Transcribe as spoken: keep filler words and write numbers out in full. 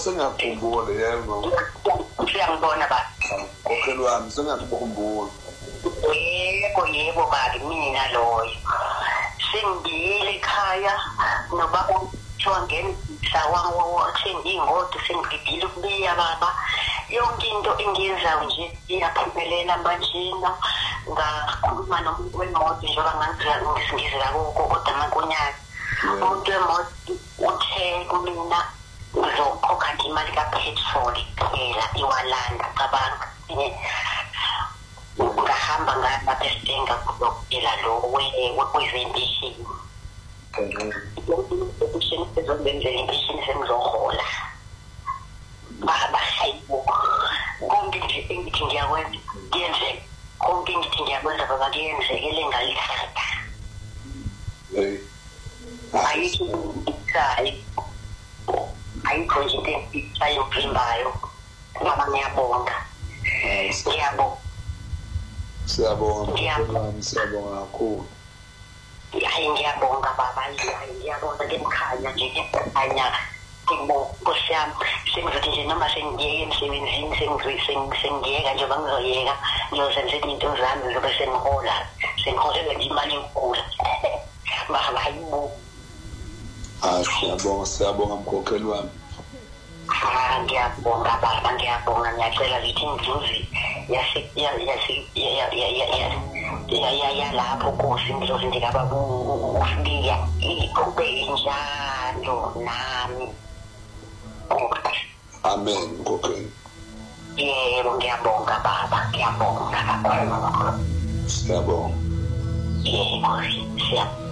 sengiyakhumbula yebo. Siyangibona baba. Mkhokheli wami sengiyakhumbula. Yebo yebo baba mina loyo. Sengiyile ekhaya noba kuthiwa ngenisa wathi ngingodwa sengigibile ukubiya baba. Yonke into engiyenzayo nje iyaphumelela manje ngakhuluma nomuntu wemoto njengoba ngangizela ngisingizela kokho kodwa mankonyana. Umuntu wemoto uthe kumina uzokhokha imali kapetrol kuphela iwalanda cabanga. Ngahamba ngapha eStenga kuphela lo wezempesheni. Impesheni sezobenzela impesheni sengizohola. Baba hayibo. Konke nje engithi ngiyakwenza kuyenzeka. Konke engithi ngiyakwenza baba kuyenzekele ngalithatha. Hey. Ayikho ikhaya. Ayikho nje into ikhaya uphimbayo. Mama ngiyabonga. Ngiyabonga. Siyabonga. Ngiyabonga siyabonga kakhulu. Hayi ngiyabonga baba hayi ngiyabonga ngemkhanya nje ngemkhanya. Nkosi yami sengizothi nje noma sengiyeke emsebenzini sengiyeka nje bangizoyeka ngiyozenzela into zami ngizobe sengihola sengiholela nje imali enkulu baba hayibo. Ah siyabonga siyabonga mkhokheli wami. Ah ngiyabonga baba ngiyabonga ngiyacela lithi imvuzi yase yase ya ya ya lapho Nkosi ngizothi nje baba ufiya iqhubeke njalo nami. Amen mkhokheli. Yebo ngiyabonga baba ngiyabonga kakhulu. Siyabonga. Yebo siyabonga.